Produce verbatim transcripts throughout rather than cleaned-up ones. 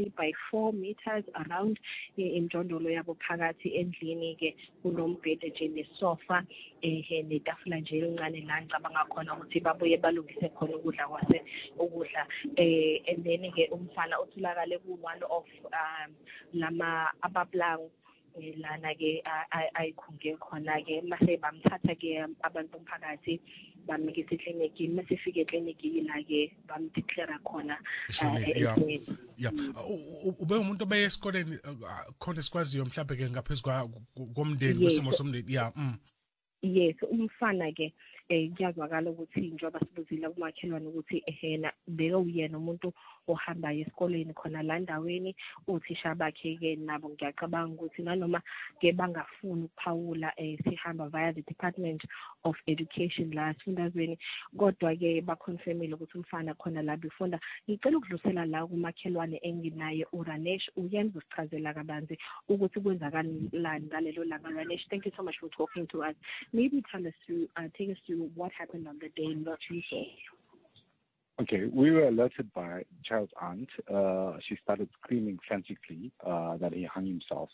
three by four meters around imjondolo yabo phakathi endlini ke kunombhede nje nesofa eh netafula nje encane la ngicabanga khona ukuthi babuye balungise khona ukudla kwase ukudla eh and then ke umfana utholakale ku one of um lama abablangu lana ke ayikhunge khona ke mase bamthatha ke abantu bomphakathi bamikisa eclinic mase fike eclinic la ke bamdeclare khona yeah yeah ube umuntu obeye esikoleni khona sikwaziyo mhlawumbe ke ngaphezulu komndeni kwesimo somndeni yeah yes umfana ke kuyazwakala ukuthi njengoba sibuzile kumakhelwane ukuthi ehena beke uyena umuntu ohamba esikoleni khona la ndaweni uthisha bakhe ke nabo ngiyacabanga ukuthi nanoma ke bangafuni ukuphawula sihamba via the Department of Education la sifundazweni kodwa ke baconfirmile ukuthi umfana khona la befunda ngicela ukudlusela la kumakhelwane enginaye uRanesh uyenza usichazela kabanzi ukuthi kwenzakalani ngalelo langa. Ranesh, thank you so much for talking to us. Maybe tell us to uh, take us through what happened on the day not you saw. Okay, we were alerted by child's aunt. Uh, she started screaming frantically uh, that he hung himself.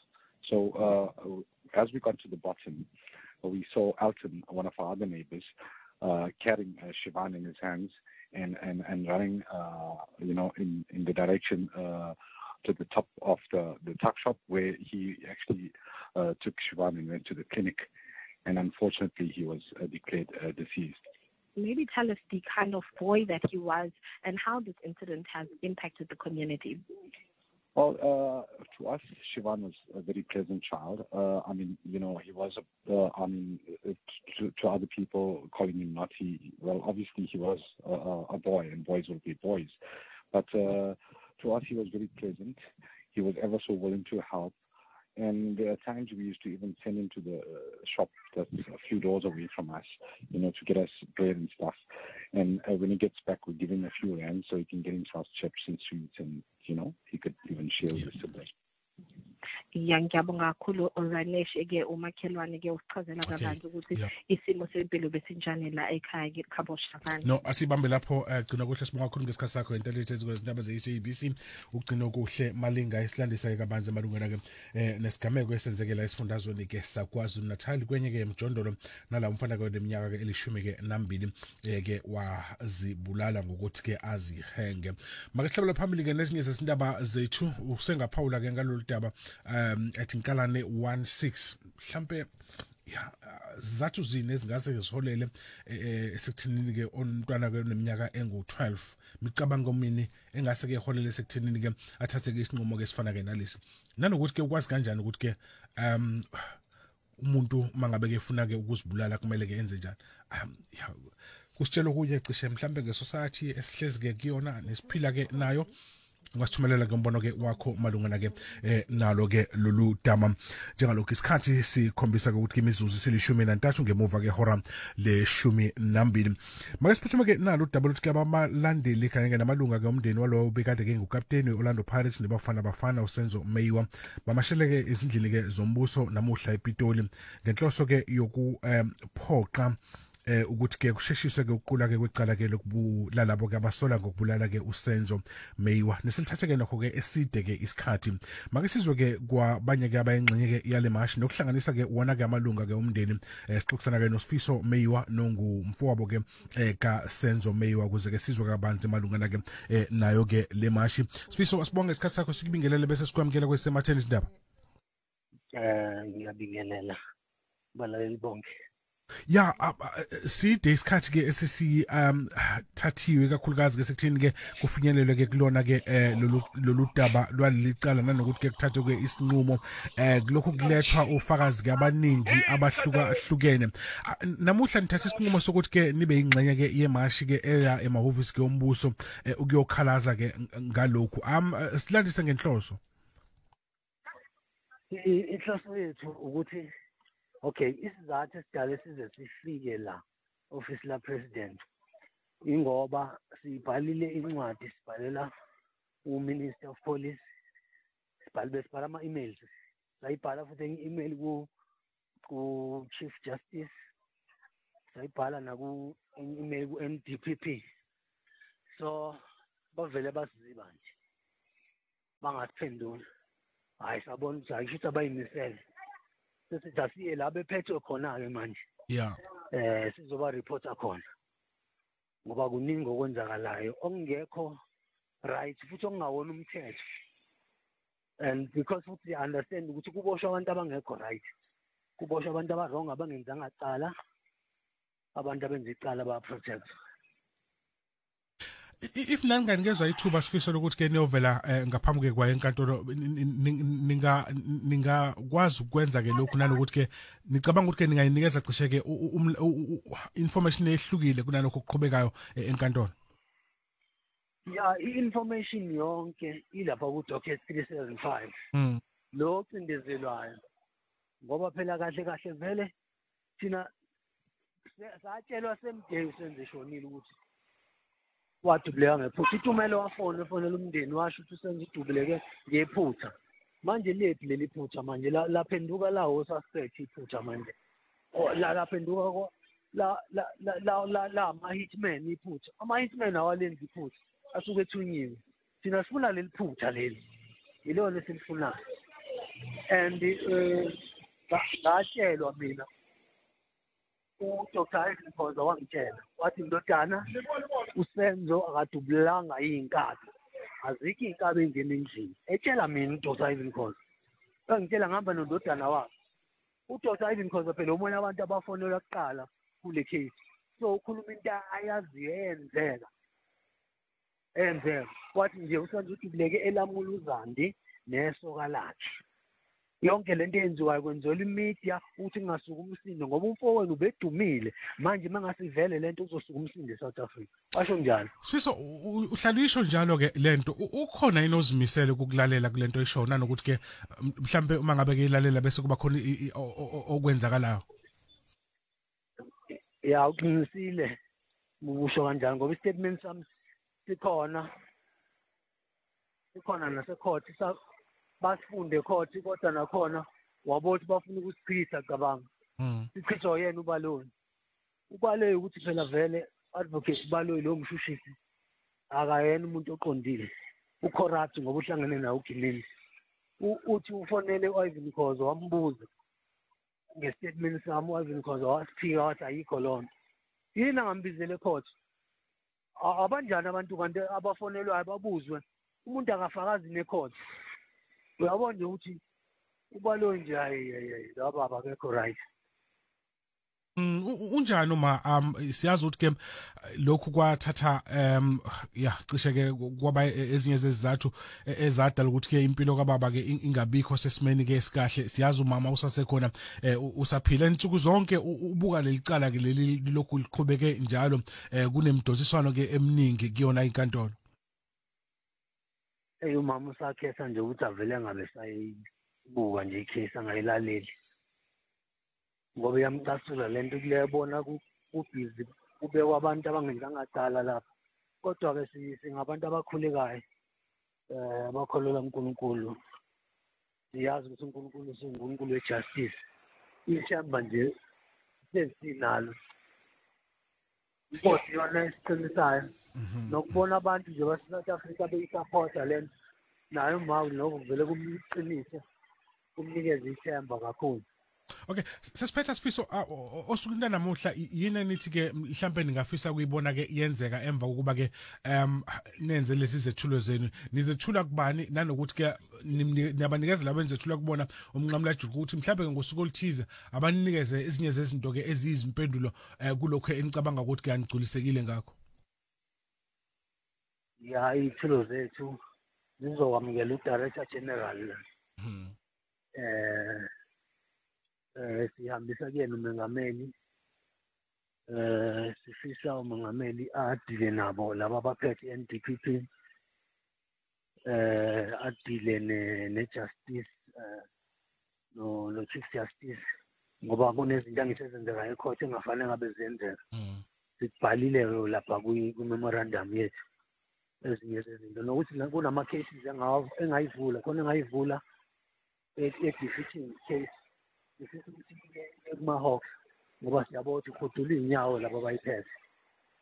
So uh, as we got to the bottom, we saw Elton, one of our other neighbors, uh, carrying uh, Shivan in his hands and, and, and running, uh, you know, in, in the direction uh, to the top of the, the tuck shop where he actually uh, took Shivan and went to the clinic. And unfortunately, he was uh, declared uh, deceased. Maybe tell us the kind of boy that he was and how this incident has impacted the community. Well, uh, to us, Shivan was a very pleasant child. Uh, I mean, you know, he was, a, uh, I mean, to, to other people calling him naughty, well, obviously he was a, a boy and boys will be boys. But uh, to us, he was very pleasant. He was ever so willing to help. And there are times we used to even send him to the shop that's a few doors away from us, you know, to get us bread and stuff. And uh, when he gets back, we give him a few rands so he can get himself chips and sweets and, you know, he could even share with the siblings. Ngiyabonga kakhulu Ranesh ke umakhelwane ke usichazela kabanzi ukuthi isimo sempilo besinjani la ekhaya ke Khaboshavani. No asibambe lapho gcina kuhle sibonga kakhulu ngesikhathi sakho intelligence kwezindaba ze-S A B C ugcina kuhle Malinga isilandisa kabanzi malungana ke nesigameko esenzekela esifundazweni ke saKwaZulu Natal kwenye ke emjondolo nala umfana ke leminyaka ke elishumi ke nambili ke wazibulala ngokuthi ke azihenge. Make sihlabela phambili ke nezinye zesindaba zethu usengaphawula ke ngalolu daba um ethi Nkalane one six mhlambe ya zathu zine ezingase ziholele esekuthinini ke ontwana ke neminyaka engu twelve micabanga omini engase ke holele esekuthinini ke athathe ke isinqumo ke sifana ke nalesi nanokuthi ke ukwazi kanjani ukuthi ke um umuntu mangabe ke efuna ke ukuzibulala kumele ke enze njani um kusitshela ukuthi cishe mhlambe ngesociety esihlezi ke kuyona nesiphila ke nayo ungasithumelela ke umbono ke wakho malungana ke nalo ke lolu dama njengalokho isikhathi sikhombisa ke ukuthi imizuzu silishumi nantathu ngemuva ke hora leshumi nambili. Make siphuthume ke nalo udaba luthi ke abalandeli kanye namalunga ke umndeni walowo bekade ke ngukapteni Orlando Pirates nebafana bafana uSenzo Meyiwa bamashele ke izindlini ke zombuso namuhla ePitoli ngenhloso ke yokuphoqa eh ukuthi ke kusheshise ke ukuqula ke kwecala ke lokubulala labo ke abasola ngokubulala ke uSenzo Meyiwa nesilithathe ke nokho ke eside ke isikhathi make sizwe ke kwabanye ke abayingxenye ke yale mashi nokuhlanganisa ke wona ke amalunga ke umndeni esixoxisana ke noSifiso Meyiwa nongu mfowabo ke ka Senzo Meyiwa kuze ke sizwe kabanzi malungana ke nayo ke le mashi. Sifiso asibonge isikhathi sakho sikubingelele bese sikwamukela kwesematheni indaba. Eh ngiyabingelela balaleli bonke. Ya side isikhathi ke esisi um thathiwe kakhulukazi ke sekuthini ke kufinyelelwe ke kulona ke lolu lolu daba lwalicala nanokuthi ke kuthathwe ke isinqumo eh kulokho kulethwa ufakazi ke abaningi abahluka hlukene namuhla nithatha isinqumo sokuthi ke nibe ingxenye ke yemashi ke eya emahhovisi ke ombuso ukuyokhalaza ke ngalokhu am silandise ngenhloso. Inhloso yethu ukuthi okay, isizathu esidale size sifike la office la president ingoba sibhalile incwadi sibhalela uMinister of Police sibhale sibhala ama emails sayibhala futhi enye email ku ku Chief Justice sayibhala na ku enye email ku N D P P so bavele basiziba nje bangasiphenduli hayi sabona ukuthi ayisho ukuthi abayimisele sesithi asiye la bephethwe khona-ke manje yeah eh sizoba reporter khona ngoba kuningi okwenzakalayo okungekho right futhi okungawona umthetho and because futhi understand ukuthi kuboshwa abantu abangekho right kuboshwa abantu abarong abangenzanga cala abantu abenza icala ba protect if nanganikezwa ithuba sifisa ukuthi ke niyovela ngaphambi kwa enkantolo ninga ningakwazi ukwenza ke lokhu nalokuthi ke nicabanga ukuthi ke ningayinikeza cishe ke information ehlukile kunalokho okuqhubekayo enkantolo ya i-information yonke ilapha ku docket three seventy-five mm lo cindezelwayo ngoba phela kahle kahle vele thina satshelwa semday senze shonile ukuthi wadubuleka ngephutha itumelo wafona efonela umndeni washo ukuthi usenze idubuleke ngephutha manje lethu leli phutha manje laphenduka lawo suspect iphutha manje la laphenduka la la la la la ama hitman iphutha ama hitman awalenzi iphutha asuke ethunyiwe thina sifuna leli phutha leli yilona esilifuna and eh ngatshelwa mina uDoctor Khoza wangitshela wathi ndodana usenzo akadubulanga iy'nkabi azikho iy'nkabi engena endlini etshela mina uDoctor Ivan Khoza engitshela ngihamba nondodana wakhe uDoctor Ivan Khoza phela omunye abantu abafonelwa kuqala kule case so ukhuluma into ayaziyo eyenzeka eyenzeka wathi nje usenzo udubuleke elamula uzandi nesoka lakhe yonke lento eyenziwayo kwenzelwa imedia ukuthi kungasuka umsindo ngoba umfowenu ubedumile manje mangasivele lento uzosuka umsindo eSouth Africa washo njalo Sifiso uhlala isho njalo ke lento ukhona inozimisele ukulalela kulento eshona nokuthi ke mhlambe uma ngabe ke ilalela bese kuba khona okwenzakalayo ya uqinisile ubusho kanjani ngoba istatement sami sikhona sikhona nase court basifunde court kodwa nakhona wabothi bafuna ukusichitha cabanga mhm sichithwa yena ubaloni ubaloyi ukuthi phela vele advocate ubaloyi lo mshushisi akayena umuntu oqondile ucorrupt ngoba uhlangene nawo ugimini uthi ufonele uIvan Khoza wambuza ngestatement sami uIvan Khoza wasifika wathi ayikho lona yini angambizele court abanjani abantu kanti abafonelwayo babuzwe umuntu akafakazi necourt uyabona nje ukuthi ubalo nje hayi laba abakekho right Mm unjani uma um siyazi ukuthi ke lokhu kwathatha um ya cishe ke kwaba ezinye zezizathu ezadala ukuthi ke impilo kababa ke ingabikho sesimeni ke esikahle siyazi umama usasekhona usaphila insuku zonke ubuka lelicala ke leli lokhu liqhubeke njalo kunemidosiswano ke eminingi kuyona inkantolo Hey umama usakhetha nje ukuthi avele ngabe sayibuka nje icase angayilaleli ngoba yamcasula lento kuleyabona kubhizi kube kwabantu abangenzanga cala lapha kodwa ke singabantu abakhulekayo eh abakholelwa uNkulunkulu siyazi ukuthi uNkulunkulu uNkulunkulu wejustice ishamba nje sesinalo inkosi yona esiqinisayo nokubona abantu nje base-South Africa beyisupporta lento nayo mawu lokho vele kumqinisa kumnikeza ithemba kakhulu. Okay sesiphetha Sifiso osukwini namuhla yini nithi ke mhlambe ningafisa kuyibona ke yenzeka emva kokuba ke um nenze lezi zethulo zenu nizethula kubani nanokuthi ke niyabanikeza benizethula kubona umnqamlajuku ukuthi mhlambe ngosuku oluthize abanikeze ezinye zezinto ke eziyizimpendulo kulokho enicabanga ukuthi ke anigculisekile ngakho ya ithulo zethu zizokwamukela uDirector General mhm eh eh sihambisa kuyena umengameli eh sifisa umengameli adile nabo laba abaphethe i-N D P P eh adile ne justice eh no no Chief Justice ngoba kunezinto angisezenzeka ecourt engafanele ngabe ziyenzeka mhm sibhalile lapha ku memorandum yethu ezinye zezinto nokuthi kunama cases engayivula khona engayivula e-defeating case ifisa ukuthi kuma-Hawks ngoba siyabona ukuthi ukhodula iy'nyawo laba abayiphethe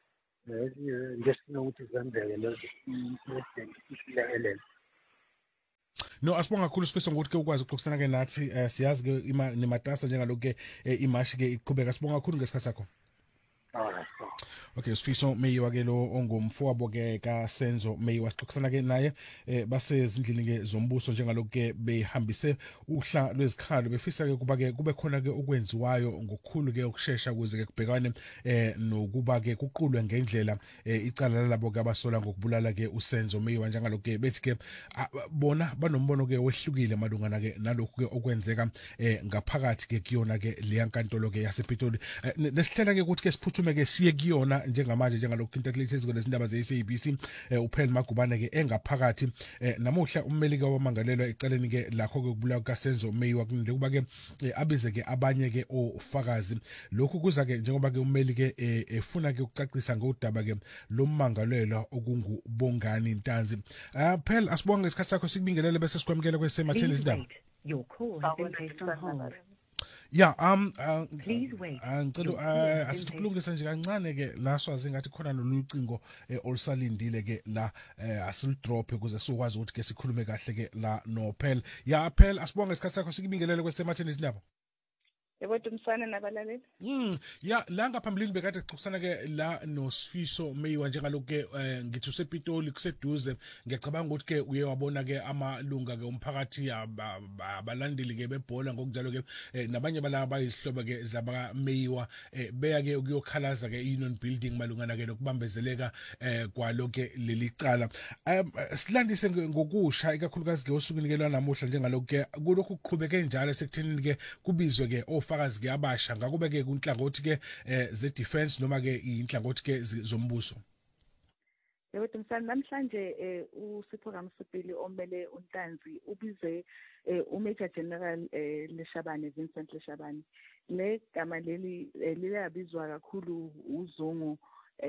nje sifuna ukuthi zenzeke lezo i-president isilekelele No, asibonga kakhulu Sifiso ngokuthi ke ukwazi ukuxoxisana ke nathi eh, siyazi ke ima nematasa njengalokho ke eh, imashi ke iqhubeka. Sibonga kakhulu ngesikhathi sakho. Okay, Sifiso Meyiwa ke lo ongumfowabo ke ka Senzo Meyiwa sixoxisana ke naye eh basezindlini ke zombuso njengalokho ke behambise uhla lwezikhalo befisa ke kuba ke kube khona ke okwenziwayo ngokukhulu ke ukusheshsha ukuze ke kubhekwane eh nokuba ke kuqulwe ngendlela eh, icala labo ke abasola ngokubulala ke uSenzo Meyiwa njengalokho ke bethi ke bona banombono ke wehlukile malungana ke nalokho ke okwenzeka eh ngaphakathi ke kuyona ke le yankantolo ke yasePitoli. Eh, nesihlela ke ukuthi ke siphuthume ke siye kuyona njengamanje njengalokho intatheli lezindaba ze-S A B C eh, uPhel Magubane ke engaphakathi eh, namuhla ummeli ke wamangalelwa ecaleni ke lakho ke kubulawa kaSenzo Meyiwa kunile kuba ke eh, abize ke abanye ke ofakazi. Lokhu kuza ke njengoba ke ummeli ke eh, efuna ke ukucacisa ngodaba ke lommangalelwa okungubongani Ntanzi. Ah Phel asibonge isikhathi sakho sikubingelele bese sikwamukela kwesematheni izindaba. Your call has been placed on hold. Yeah, um uh, Please wait. Ngicela uh, asikulungisa nje kancane ke la swazi ngathi khona nolucingo eh, olusalindile ke la eh, asilidrop ukuze sikwazi ukuthi ke sikhulume kahle ke la no Phel. Yeah Phel asibonge isikhathi sakho sikubingelele kwesematheni izindaba. Yebo Dumsana nabalaleli. Mm ya la ngaphambilini bekade sixoxisana ke la no Sifiso Meyiwa njengalokho ke eh, ngithi usePitoli kuseduze ngiyacabanga ukuthi ke uye wabona ke amalunga ke umphakathi abalandeli ke bebhola ngokunjalo ke eh, nabanye balaba bayisihlobo ke zaba Meyiwa eh, beya ke ukuyokhalaza ke Union Building malungana ke lokubambezeleka eh, kwaloke leli cala. Um, silandise ngokusha ikakhulukazi ke osukwinikelwa namuhla njengalokho ke kulokhu kuqhubeke njalo sekuthenini ke kubizwe ke ofakazi ke abasha ngakube ke kunhlangothi ke eh, ze defense noma ke inhlangothi ke zombuso. Yebo Dumsana namhlanje uSipho Kamsipili omele uNtanzi ubize uMajor General Leshabane Vincent Leshabane. Le gama leli liyabizwa kakhulu uZungu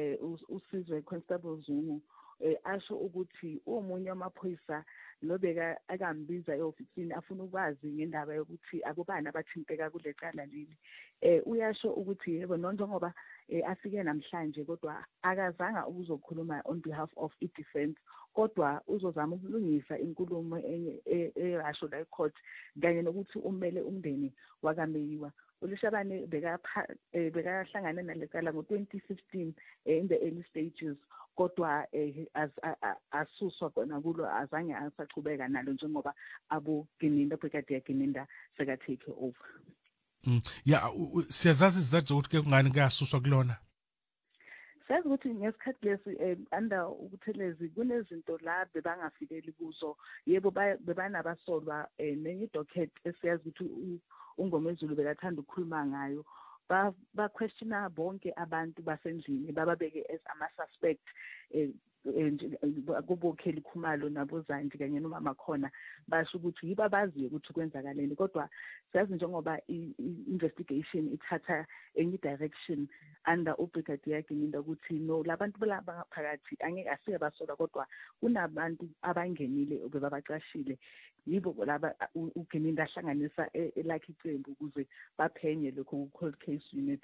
uSizwe Constable Zungu asho ukuthi umunye wamaphoyisa lobeka akambiza eofisini afuna ukwazi ngendaba yokuthi akubani abathinteka kule cala leli. Eh uyasho ukuthi yebo njengoba afike namhlanje kodwa akazanga ukuzokhuluma on behalf of i defense kodwa uzozama ukulungisa inkulumo eyasho la ecourt kanye nokuthi umele umndeni wakaMeyiwa. uLeshabane beka bekahlangana nalecala ngo twenty fifteen in the early stages kodwa asuswa kona kulo azange asaqhubeka nalo njengoba abo Gininda Brigadier Gininda seka take over. Mm yeah siyazazi izathu ukuthi ke kungani kuyasuswa kulona. Sazi ukuthi ngesikhathi lesi anda ukuthelezi kunezinto la bebangafikeli kuzo yebo bebanabasolwa nenye docket esiyazi ukuthi uNgomezulu bekathanda ukukhuluma ngayo ba ba questiona bonke abantu basendlini bababeke as ama suspect kubokheli Khumalo nabozandi kanye noma makhona basho ukuthi yiba baziyo ukuthi kwenzakaleni kodwa siyazi njengoba i-investigation ithatha enye direction under uBrigadier Gininda ukuthi no labantu balaphakathi angeke asike basola kodwa kunabantu abangenile obebabaqashile yibo laba uGininda ahlanganisa elakhe iqembu ukuze baphenye lokho ku cold case unit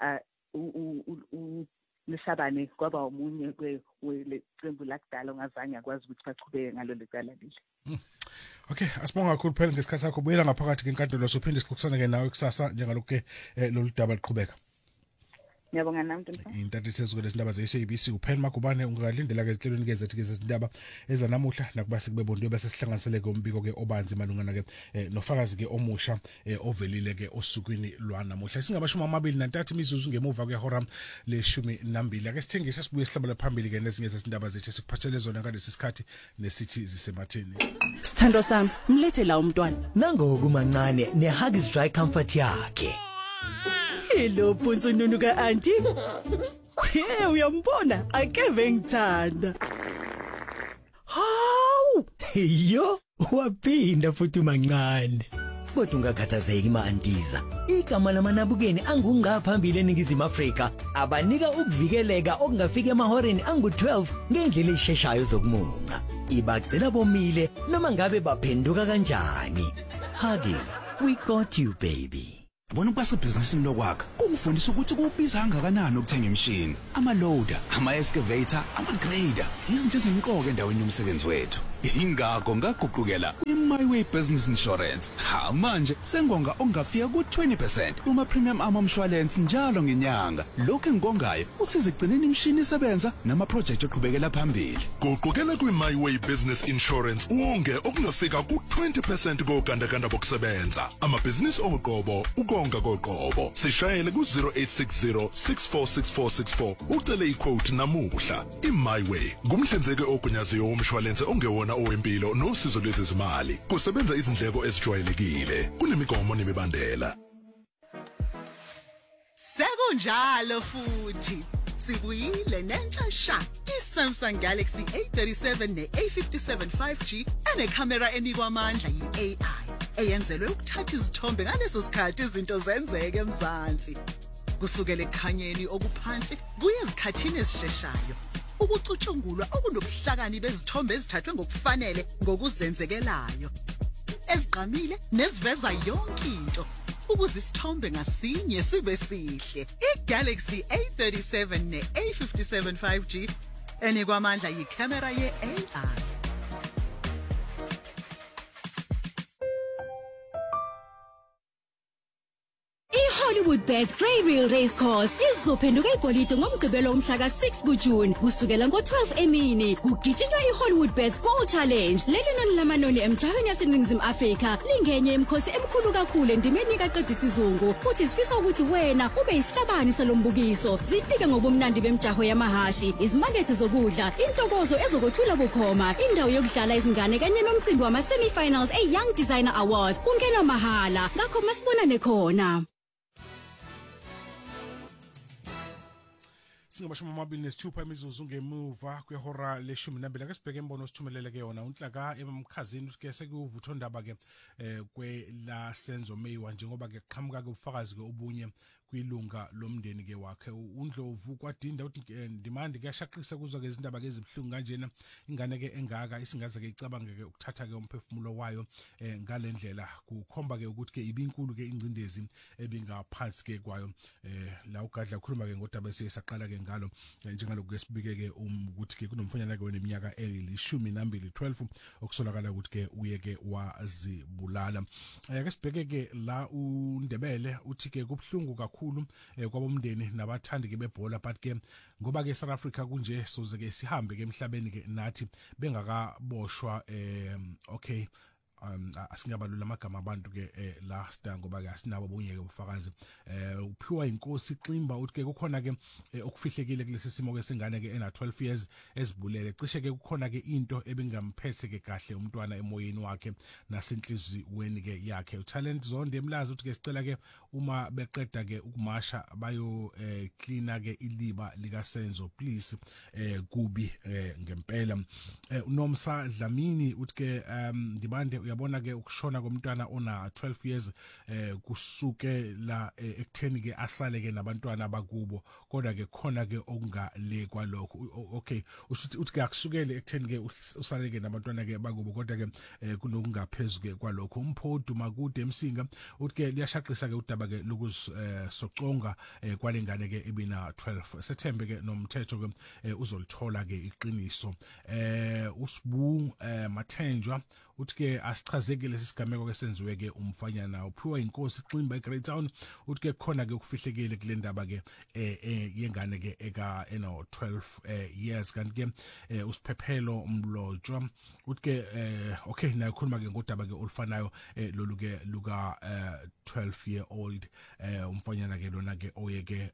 u Leshabane kwaba umunye kwe leqembu lakudala ongazange akwazi ukuthi bachubeke ngalo lecala leli. Okay, asibonga kakhulu phela ngesikhathi sakho buyela ngaphakathi kenkantolo sophinde sixoxisane ke nawe kusasa njengalokho ke lolu daba liqhubeka. Ngiyabonga nami Dumsana. Intatheli lezindaba ze-S A B C uPhel Magubane ungalindela ke ehlelweni ke zethu ke zezindaba ezanamuhla nakuba sikubebondiwe bese sihlanganisele ke umbiko ke obanzi malungana ke nofakazi ke omusha ovelile ke osukwini lwanamuhla singabashumi amabili nantathu imizuzu ngemuva kwehora leshumi nambili ake sithengise sibuye sihlabela phambili ke nezinye zezindaba zethu sikuphathele zona ngalesi sikhathi nesithi zisematheni. Sithando sami mlethe la umntwana nangoku mancane neHuggies Dry Comfort yakhe. Hello Punsununu ka auntie. Hey uyambona akeve ngithanda. Hawu yo waphinda futhi mancane. Kodwa ungakhathazeki ma-antiza. Igama lamanabukeni angungaphambili eNingizimu Afrika abanika ukuvikeleka okungafika emahoreni angu-twelve ngendlela esheshayo zokumunca. Ibagcina bomile noma ngabe baphenduka kanjani. Huggies, we got you baby. Bona ubasebhizinisini lokwakha ungifundisa ukuthi kubiza kangakanani ukuthenga imishini, ama loader, ama excavator, ama grader, izinto ezimqoka endaweni yomsebenzi wethu. Ingakho ngaguqukela My-Way Business Insurance. Ha manje sengonga ongafika ku twenty percent uma premium ama mshwalense njalo ngenyanga. Lokho engongayo usiza igcineni imshini isebenza nama project eqhubekela phambili. Goqokela kwi My-Way Business Insurance wonge okungafika ku twenty percent kokandakanda bokusebenza. Amabhizinisi oqobo ukonga koqobo. Sishayele ku zero eight six zero six four six four six four ucele iquote namuhla. I-My-Way ngumhlinzeki ogunyaziwe womshwalense ongewona owempilo nosizo lwezimali. Kusebenza izindleko ezijwayelekile. Kunemigomo nemibandela. Sekunjalo futhi sibuyile nentsha iSamsung Galaxy A thirty-seven ne A fifty-seven five G enekhamera enikwa amandla yi-A I eyenzelwe ukuthatha izithombe ngaleso sikhathi izinto zenzeke eMzansi. Kusukela ekhanyeni okuphansi kuye ezikhathini ezisheshayo. Ukucutshungulwa okunobuhlakani bezithombe ezithathwe ngokufanele ngokuzenzekelayo. Ezigqamile neziveza yonke into. Ukuze isithombe ngasinye sibe sihle. iGalaxy A thirty-seven ne A fifty-seven five G enikwa amandla yicamera ye-A I. Hollywood Bets Grey Reel Racecourse izophenduka igolide ngomgqibelo umhla ka six kuJune kusukela ngo twelve emini kugijinywa iHollywood Bets Gold Challenge. Leli nani lamanoni emjahweni yaseNingizimu Afrika lingenye imikhosi emkhulu kakhulu endimeni kaQedisi Sizungu futhi sifisa ukuthi wena ube isihlabani salombukiso. Zitike ngobumnandi bemjaho yamahashi, izimakethe zokudla, intokozo ezokuthula bukhoma, indawo yokudlala izingane kanye nomcimbi wama semi-finals e-Young Designer Awards kungena mahala. Ngakho masibonane khona. Singabashumi amabili nesithupha imizuzu ngemuva kwehora leshumi nambili ake sibheke imbono sithumeleleke yona unhlaka emkhazini ke sekuvutho ndaba ke kwela Senzo Meyiwa njengoba ke qhamuka ke ubufakazi ke obunye kwilunga lomndeni ke wakhe uNdlovu kwadinda uthi ndimandi kuyashaqisa kuzwa ke izindaba ke ezibhlungu kanjena ingane ke engaka isingaze ke icabanga ke ukuthatha ke umphefumulo wayo ngalendlela kukhomba ke ukuthi ke ibinkulu ke ingcindezi ebingaphansi ke kwayo la ugadla ukhuluma ke ngodaba esiyaqala ke ngalo njengaloku ke sibike ke ukuthi ke kunomfanyana ke oneminyaka elishumi nambili twelve okusolakala ukuthi ke uye ke wazibulala. Ake sibheke ke la uNdebele uthi ke kubhlungu kakhulu kwabomndeni nabathandi ke bebhola but ke ngoba ke South Africa kunje soze ke sihambe ke emhlabeni ke nathi bengakaboshwa okay um asingabalula amagama abantu ke la sta ngoba ke asinabo bunye ke ubufakazi uphiwa inkosi Ximba uthi ke kukhona ke okufihlekile kulesi simo ke singane ke ena twelve years ezibulele cishe ke kukhona ke into ebingamphese ke kahle umntwana emoyeni wakhe nasenhlizweni ke yakhe uTalent Zonde emlazi uthi ke sicela ke uma beqeda ke ukumasha bayo cleaner ke iliba lika Senzo please kubi ngempela. uNomsa Dlamini uthi ke ndibande uyabona ke ukushona komntwana ona twelve years eh kusuke la ekutheni ke asale ke nabantwana bakubo kodwa ke khona ke okungale kwalokho okay uthi uthi ke akusukele ekutheni ke usale ke nabantwana ke bakubo kodwa ke kunokungaphezulu ke kwalokho. Umphodu Makude Emsinga uthi ke liyashaqisa ke udaba ke lokusoconga kwalengane ke ebina twelve Sethembe ke nomthetho ke uzolithola ke iqiniso. eh uSibu Mathenjwa uthi ke asichazeke lesi sigameko ke senziwe ke umfanyana uphiwa inkosi Ximba eGreat Town uthi ke khona ke kufihlekile kule ndaba ke yengane ke eka eno twelve years kanti ke usiphephelo Mlotshwa uthi ke okay nayo khuluma ke ngodaba ke olufanayo lolu ke luka twelve year old umfanyana ke lona ke oyeke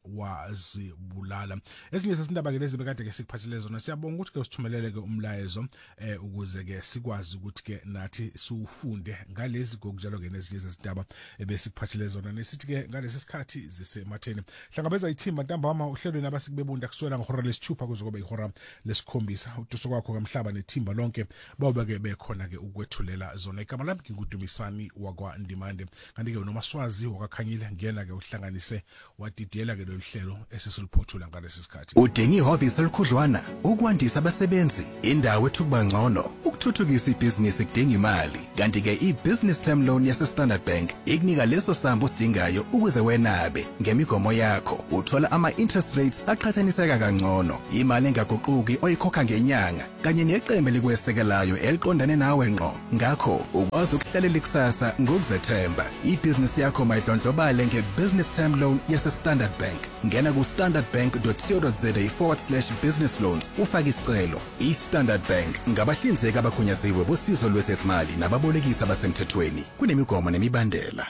wazibulala. Ezinye sesindaba ke lezi bekade ke sikuphathele zona siyabonga ukuthi ke usithumelele ke umlayezo ukuze ke sikwazi ukuthi ke nathi siufunde ngalezi ngokunjalo ke nezinye zezindaba ebesikuphathele zona nesithi ke ngalesi sikhathi zisematheni hlangabeza ithimba ntambama uhlelweni abasikubebunda kuswela ngehora lesithupha kuze kube ihora lesikhombisa uduso kwakho kamhlaba nethimba lonke bawube ke bekhona ke ukwethulela zona. Igama lami ngingudumisani wakwa Ndimande kanti ke unomaswazi wakakhanyile ngena ke uhlanganise wadidiyela ke loluhlelo esisiliphothula ngalesi sikhathi udinga ihhovisi elikhudlwana ukwandisa abasebenzi indawo ethu kubangcono ukuthuthukisa ibhizinisi kudinga imali, kanti ke i-business term loan yase Standard Bank ikunika leso sambu sidingayo ukuze wenabe ngemigomo yakho. Uthola ama interest rates aqhathaniseka kangcono, imali engaguquki oyikhokha ngenyanga, kanye neqembu likwesekelayo eliqondane nawe ngqo. Ngakho ukwazi ukuhlalela ikusasa ngokuzethemba. Ibhizinisi yakho mayidlondlobale nge-business term loan yase Standard Bank. Ngena ku standardbank dot co dot za forward slash business loans ufake isicelo. I-Standard Bank ngabahlinzeki abagunyaziwe bosizo lwezesimali nababolekisi abasemthethweni. Kunemigomo nemibandela.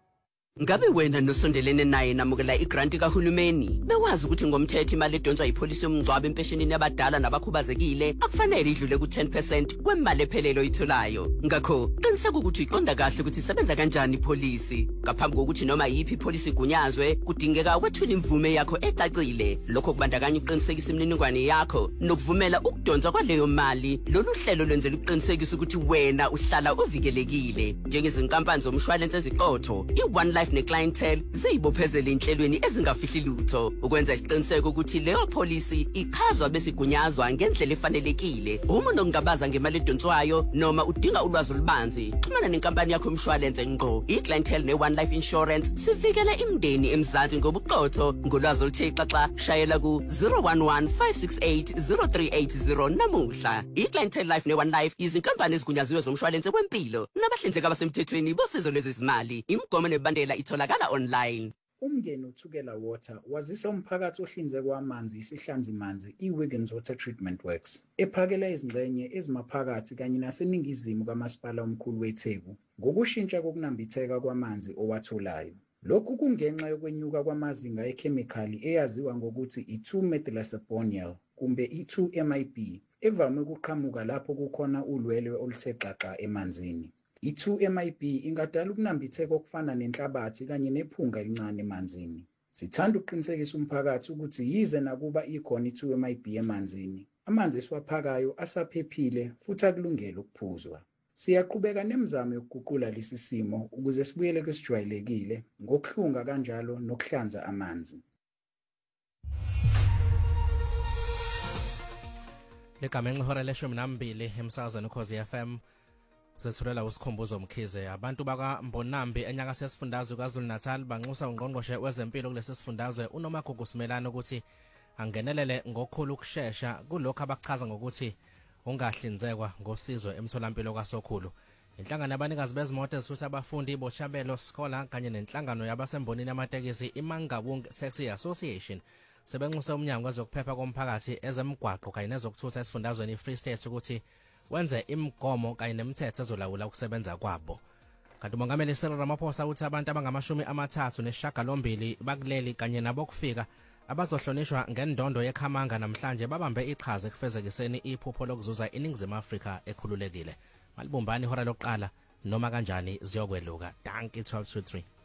Ngabe wena nosondelene naye namukela igranti kahulumeni? Bewazi ukuthi ngomthetho imali edonswa yipolisi yomngcwabo empeshenini yabadala nabakhubazekile akufanele idlule ku ten percent kwemali ephelele oyitholayo. Ngakho qiniseka ukuthi uyiqonda kahle ukuthi isebenza kanjani ipolisi. Ngaphambi kokuthi noma yiphi ipolisi igunyazwe, kudingeka wethule imvume yakho ecacile. Lokho kubandakanya ukuqinisekisa imininingwane yakho nokuvumela ukudonswa kwaleyo mali. Lolu hlelo lwenzela ukuqinisekisa ukuthi wena uhlala uvikelekile. Njengezinkampani zomshwalense eziqotho, i-One Life ne-clientele ziyibophezela inhlelweni ezingafihli lutho ukwenza isiqiniseko ukuthi leyo policy ichazwa bese igunyazwa ngendlela efanelekile. Uma unongabaza ngemali edonswayo noma udinga ulwazi olubanzi, xhumana nenkampani yakho yomshwalense ngqo. I-clientele ne-One Life Insurance sivikela imndeni eMzansi ngobuqotho. Ngolwazi oluthe xaxa shayela ku zero one one five six eight zero three eight zero namuhla. I-clientele life ne-One Life izinkampani ezigunyaziwe zomshwalense kwempilo nabahlinzeki abasemthethweni bosizo lwezezimali. Imigomo nebandela itholakala online. Umndeni uThukela Water wazisa umphakathi ohlinzeka amanzi isihlanzi manzi iWiggins Water Treatment Works ephakela izingxenye ezimaphakathi kanye naseningizimu kamasipala omkhulu weTheku ngokushintsha kokunambitheka kwamanzi owatholayo. Lokhu kungenxa yokwenyuka kwamazinga ekhemikhali eyaziwa ngokuthi i-two methylacephonol kumbe i-two M I B evame ukuqhamuka lapho kukhona ulwelwe oluthe xaxa emanzini. I-two M I B ingadala ukunambitheka okufana nenhlabathi kanye nephunga elincane emanzini. Sithanda ukuqinisekisa umphakathi ukuthi yize nakuba ikhona i-two M I B emanzini, amanzi esiwaphakayo asaphephile futhi akulungele ukuphuzwa. Siyaqhubeka nemizamo yokuguqula lesi simo ukuze sibuyele kwesijwayelekile ngokuhlunga kanjalo nokuhlanza amanzi. Legama ngihora leshumi nambili emsakazweni Ukhozi F M. Zethulela usikhumbuzo Mkhize. Abantu baka Mbonambi enyaka sesifundazwe kwaZulu Natal banxusa ungqongqoshe wezempilo kulesi sifundazwe uNomagugu Simelane ukuthi angenelele ngokukhulu ukusheshsha kulokho abachaza ngokuthi ungahlinzekwa ngosizo emtholampilo kwaSokhulu. Inhlangano yabanikazi bezimoto ezisusa abafundi boChabelo Scholar kanye nenhlangano yabasembonini amatekisi iMangabung Taxi Association sebenxusa umnyango wezokuphepha komphakathi ezemgwaqo kanye nezokuthutha esifundazweni iFree State ukuthi wenze imigomo kanye nemithetho ezolawula ukusebenza kwabo. Kanti umongameli Cyril Ramaphosa uthi abantu abangamashumi amathathu nesishiyagalombili bakuleli kanye nabokufika abazohlonishwa ngendondo yeKhamanga namhlanje babambe iqhaza ekufezekiseni iphupho lokuzuza iNingizimu Afrika ekhululekile. Malibumbani ihora lokuqala noma kanjani ziyokweluka. Dankie twelve to three.